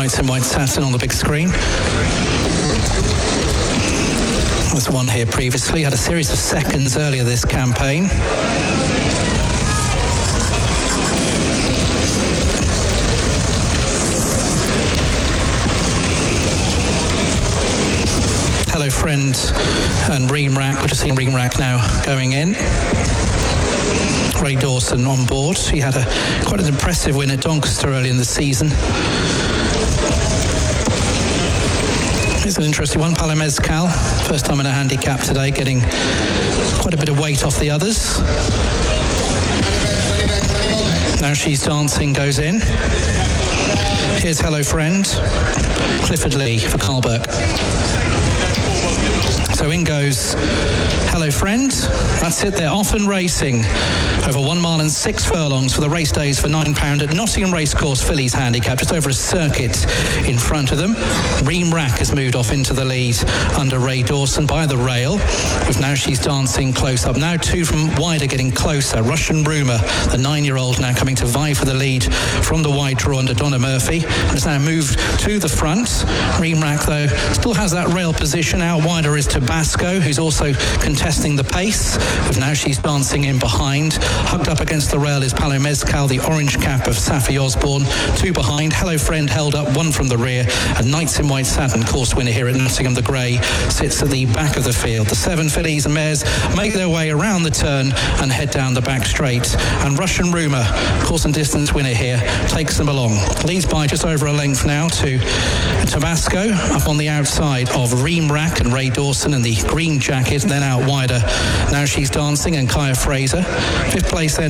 Knights in White Satin on the big screen. Was one here previously, had a series of seconds earlier this campaign. Hello Friend and Ream Rack. We're just seeing Ream Rack now going in. Ray Dawson on board. He had quite an impressive win at Doncaster early in the season. It's an interesting one. Palo Mezcal, first time in a handicap today, getting quite a bit of weight off the others. Now She's Dancing goes in. Here's Hello Friend. Clifford Lee for Carlberg. So in goes Hello Friend. That's it, they're off and racing. Over 1 mile and 6 furlongs for the race days for £9 at Nottingham Racecourse Fillies handicap, just over a circuit in front of them. Ream Rack has moved off into the lead under Ray Dawson by the rail, with Now She's Dancing close up. Now 2 from wider getting closer. Russian Rumour, the 9-year-old, now coming to vie for the lead from the wide draw under Donna Murphy. Has now moved to the front. Ream Rack, though, still has that rail position. Out wider is Tabasco, who's also contesting the pace, with Now She's Dancing in behind. Hugged up against the rail is Palo Mezcal, the orange cap of Safi Osborne. 2 behind. Hello Friend held up, 1 from the rear. And Knights in White Satin, course winner here at Nottingham the Grey, sits at the back of the field. The 7 fillies and mares make their way around the turn and head down the back straight. And Russian Rumour, course and distance winner here, takes them along. Leads by just over a length now to Tabasco, up on the outside of Ream Rack and Ray Dawson in the green jacket. Then out wider, Now She's Dancing and Kaya Fraser. 5th place then